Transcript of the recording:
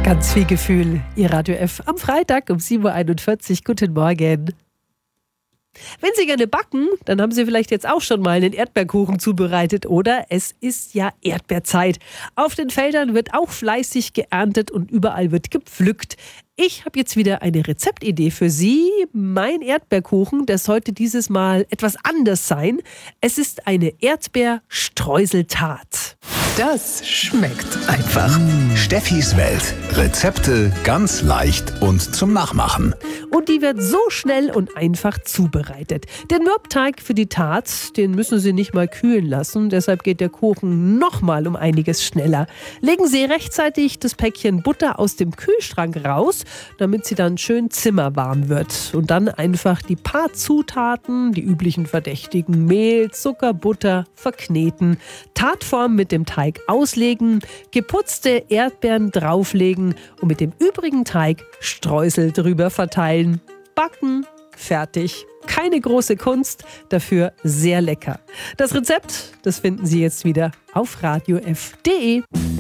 Ganz viel Gefühl, Ihr Radio F am Freitag um 7.41 Uhr. Guten Morgen. Wenn Sie gerne backen, dann haben Sie vielleicht jetzt auch schon mal einen Erdbeerkuchen zubereitet, oder? Es ist ja Erdbeerzeit. Auf den Feldern wird auch fleißig geerntet und überall wird gepflückt. Ich habe jetzt wieder eine Rezeptidee für Sie. Mein Erdbeerkuchen, der sollte dieses Mal etwas anders sein. Es ist eine Erdbeerstreuseltart. Das schmeckt einfach. Steffis Welt. Rezepte ganz leicht und zum Nachmachen. Und die wird so schnell und einfach zubereitet. Den Mürbteig für die Tart, den müssen Sie nicht mal kühlen lassen. Deshalb geht der Kuchen nochmal um einiges schneller. Legen Sie rechtzeitig das Päckchen Butter aus dem Kühlschrank raus, damit sie dann schön zimmerwarm wird. Und dann einfach die paar Zutaten, die üblichen Verdächtigen, Mehl, Zucker, Butter, verkneten. Tartform mit dem Teig auslegen, geputzte Erdbeeren drauflegen und mit dem übrigen Teig Streusel drüber verteilen. Backen, fertig. Keine große Kunst, dafür sehr lecker. Das Rezept, das finden Sie jetzt wieder auf radiof.de.